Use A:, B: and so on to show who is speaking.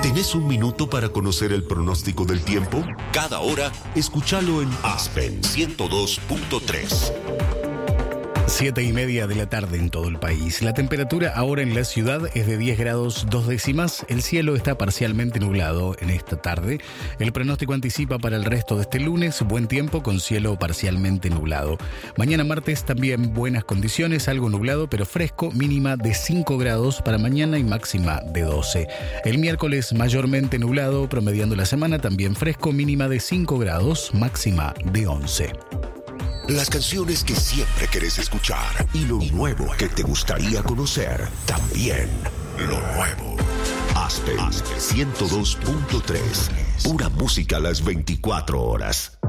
A: ¿Tenés un minuto para conocer el pronóstico del tiempo? Cada hora, escúchalo en Aspen 102.3.
B: 7:30 de la tarde en todo el país. La temperatura ahora en la ciudad es de 10 grados 2 décimas. El cielo está parcialmente nublado en esta tarde. El pronóstico anticipa para el resto de este lunes buen tiempo con cielo parcialmente nublado. Mañana martes también buenas condiciones, algo nublado pero fresco, mínima de 5 grados para mañana y máxima de 12. El miércoles mayormente nublado, promediando la semana también fresco, mínima de 5 grados, máxima de 11.
A: Las canciones que siempre querés escuchar y lo nuevo que te gustaría conocer. También lo nuevo. Aspen 102.3. Pura música a las 24 horas.